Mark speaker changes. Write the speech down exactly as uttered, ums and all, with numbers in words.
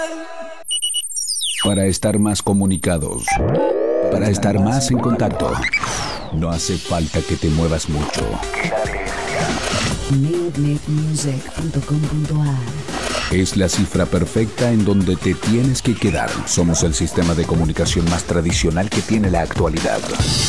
Speaker 1: Para estar más comunicados, para estar más en contacto, no hace falta que te muevas mucho.
Speaker 2: Neodnet music punto com punto a r
Speaker 1: Es la cifra perfecta en donde te tienes que quedar. Somos el sistema de comunicación más tradicional que tiene la actualidad.